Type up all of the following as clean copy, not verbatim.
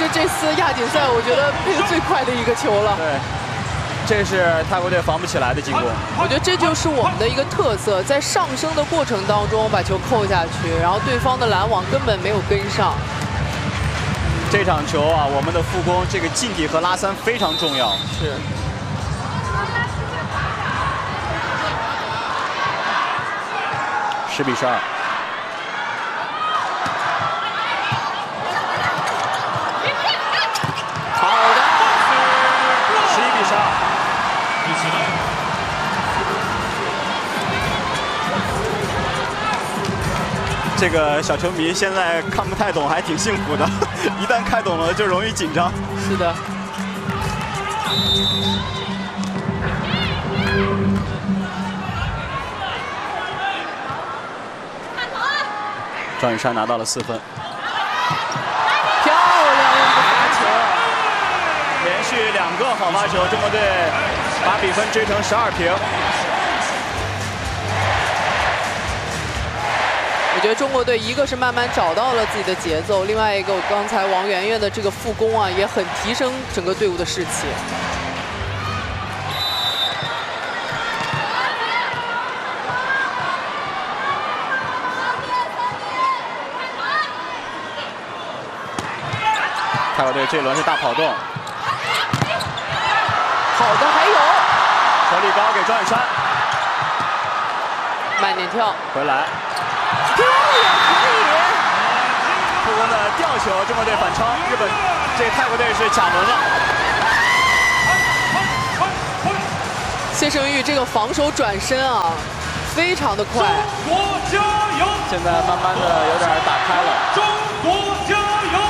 这次亚锦赛我觉得配的最快的一个球了。 对，这是泰国队防不起来的进攻。 我觉得这就是我们的一个特色，在上升的过程当中把球扣下去，然后对方的拦网根本没有跟上。 这场球啊，我们的副攻这个近底和拉三非常重要。 是。 10比12。 好的。 11比12。这个小球迷现在看不太懂，还挺幸福的。一旦看懂了，就容易紧张。 是的。 赵雨珊拿到了4分， 漂亮的发球， 连续2个好发球，中国队把比分追成12平。 我觉得中国队一个是慢慢找到了自己的节奏，另外一个刚才王媛媛的这个副攻啊，也很提升整个队伍的士气。 泰国队这一轮是大跑动， 好的，还有球力高给庄雨珊， 慢点跳， 回来， 漂亮，可以！ 副攻的吊球，中国队反超，日本这泰国队是卡门了。 谢胜玉这个防守转身啊，非常的快。 中国加油！ 现在慢慢的有点打开了。 中国加油！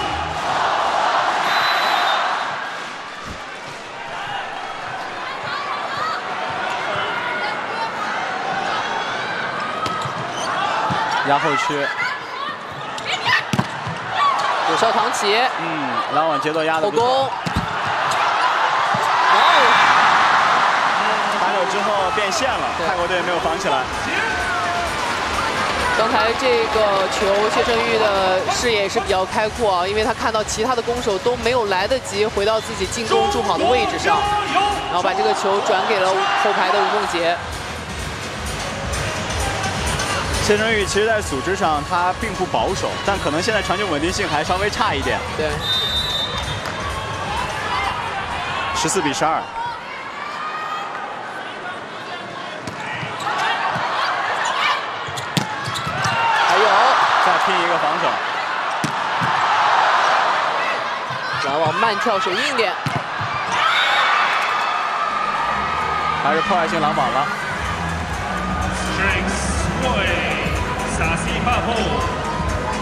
压后区， 左少唐起， 拦网节奏压的后攻， 打手之后变线了，泰国队没有防起来。 刚才这个球，谢胜玉的视野也是比较开阔啊，因为他看到其他的攻手都没有来得及回到自己进攻驻跑的位置上，然后把这个球转给了后排的吴梦洁。 谢胜玉其实，在组织上他并不保守，但可能现在传球稳定性还稍微差一点。 对。 14比12。 还有， 再拼一个防守。 拦网慢跳手硬点。 还是破坏性拦网了。 Strings 为萨西帕布。